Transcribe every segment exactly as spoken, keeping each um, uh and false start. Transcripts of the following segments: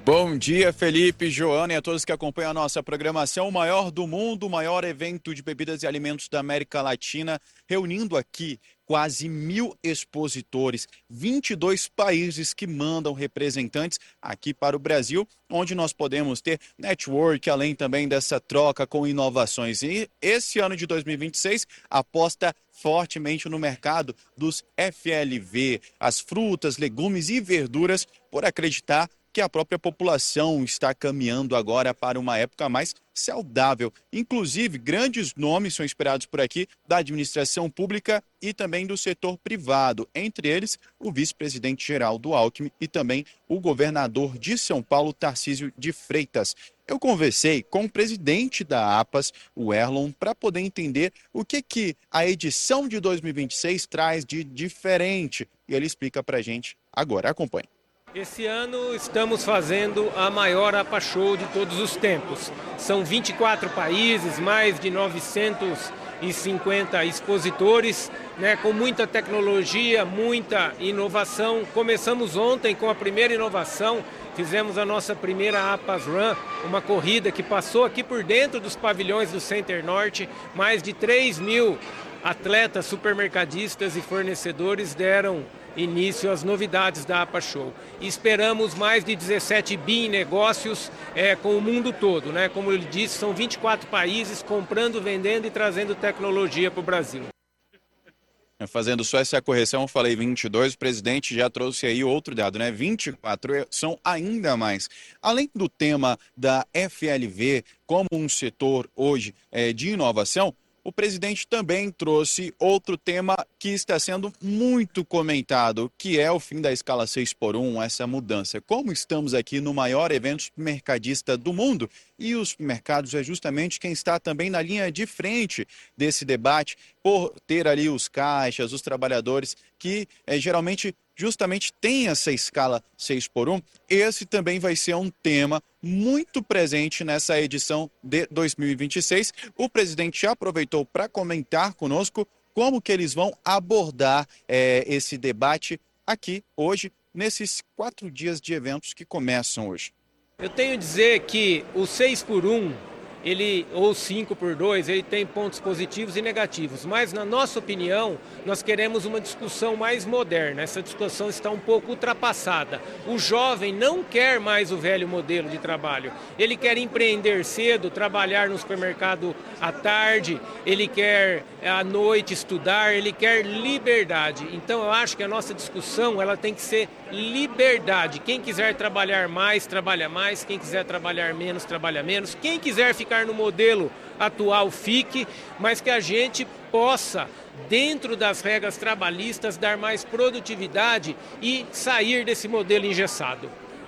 Bom dia, Felipe, Joana e a todos que acompanham a nossa programação. O maior do mundo, o maior evento de bebidas e alimentos da América Latina, reunindo aqui quase mil expositores, vinte e dois países que mandam representantes aqui para o Brasil, onde nós podemos ter network, além também dessa troca com inovações. E esse ano de dois mil e vinte e seis aposta fortemente no mercado dos F L V, as frutas, legumes e verduras, por acreditar que a própria população está caminhando agora para uma época mais saudável. Inclusive, grandes nomes são esperados por aqui da administração pública e também do setor privado, entre eles o vice-presidente Geraldo Alckmin e também o governador de São Paulo, Tarcísio de Freitas. Eu conversei com o presidente da APAS, o Erlon, para poder entender o que, que a edição de dois mil e vinte e seis traz de diferente. E ele explica para a gente agora. Acompanhe. Esse ano estamos fazendo a maior APA Show de todos os tempos. São vinte e quatro países, mais de novecentos e cinquenta expositores, né, com muita tecnologia, muita inovação. Começamos ontem com a primeira inovação, fizemos a nossa primeira APAS Run, uma corrida que passou aqui por dentro dos pavilhões do Center Norte. Mais de três mil atletas, supermercadistas e fornecedores deram início às novidades da APA Show. E esperamos mais de dezessete bi em negócios é, com o mundo todo, né? Como ele disse, são vinte e quatro países comprando, vendendo e trazendo tecnologia para o Brasil. Fazendo só essa correção, eu falei vinte e dois, o presidente já trouxe aí outro dado, né? vinte e quatro são ainda mais. Além do tema da F L V como um setor hoje é, de inovação, o presidente também trouxe outro tema que está sendo muito comentado, que é o fim da escala seis por um, essa mudança. Como estamos aqui no maior evento supermercadista do mundo, e os supermercados é justamente quem está também na linha de frente desse debate, por ter ali os caixas, os trabalhadores que é, geralmente justamente tem essa escala seis por um, esse também vai ser um tema muito presente nessa edição de dois mil e vinte e seis. O presidente já aproveitou para comentar conosco como que eles vão abordar é, esse debate aqui hoje, nesses quatro dias de eventos que começam hoje. Eu tenho a dizer que o seis por um, ele, ou cinco por dois, ele tem pontos positivos e negativos, mas na nossa opinião, nós queremos uma discussão mais moderna. Essa discussão está um pouco ultrapassada. O jovem não quer mais o velho modelo de trabalho. Ele quer empreender cedo, trabalhar no supermercado à tarde, ele quer à noite estudar, ele quer liberdade. Então eu acho que a nossa discussão ela tem que ser liberdade. Quem quiser trabalhar mais, trabalha mais. Quem quiser trabalhar menos, trabalha menos. Quem quiser ficar no modelo atual, fique, mas que a gente possa, dentro das regras trabalhistas, dar mais produtividade e sair desse modelo engessado.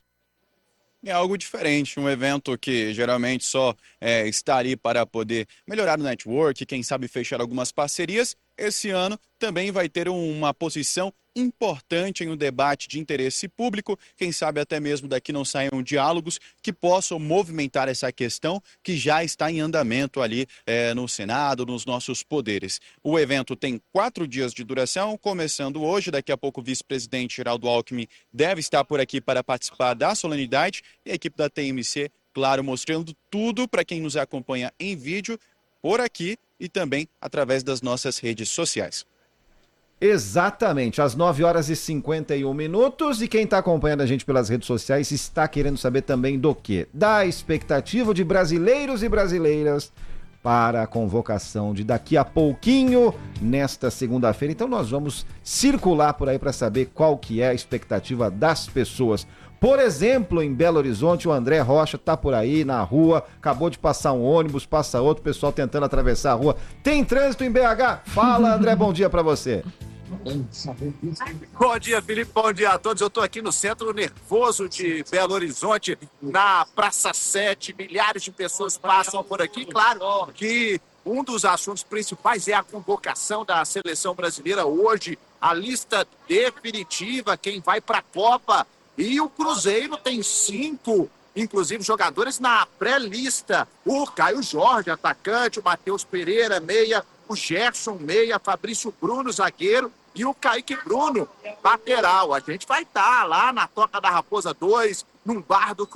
É algo diferente, um evento que geralmente só é, está ali para poder melhorar o network, quem sabe fechar algumas parcerias. Esse ano também vai ter uma posição importante em um debate de interesse público, quem sabe até mesmo daqui não saiam diálogos que possam movimentar essa questão que já está em andamento ali é, no Senado, nos nossos poderes. O evento tem quatro dias de duração, começando hoje, daqui a pouco o vice-presidente Geraldo Alckmin deve estar por aqui para participar da solenidade e a equipe da T M C, claro, mostrando tudo para quem nos acompanha em vídeo, por aqui e também através das nossas redes sociais. Exatamente, às nove horas e cinquenta e um minutos, e quem está acompanhando a gente pelas redes sociais está querendo saber também do quê? Da expectativa de brasileiros e brasileiras para a convocação de daqui a pouquinho, nesta segunda-feira. Então nós vamos circular por aí para saber qual que é a expectativa das pessoas. Por exemplo, em Belo Horizonte, o André Rocha tá por aí na rua, acabou de passar um ônibus, passa outro, pessoal tentando atravessar a rua. Tem trânsito em B H? Fala, André, bom dia para você. Bom dia, Felipe, bom dia a todos. Eu estou aqui no Centro Nervoso de Belo Horizonte, na Praça sete. Milhares de pessoas passam por aqui. Claro que um dos assuntos principais é a convocação da seleção brasileira hoje, a lista definitiva, quem vai para a Copa. E o Cruzeiro tem cinco, inclusive, jogadores na pré-lista. O Caio Jorge, atacante, o Matheus Pereira, meia, o Gerson, meia, Fabrício Bruno, zagueiro, e o Kaique Bruno, lateral. A gente vai estar lá na Toca da Raposa dois, num bar do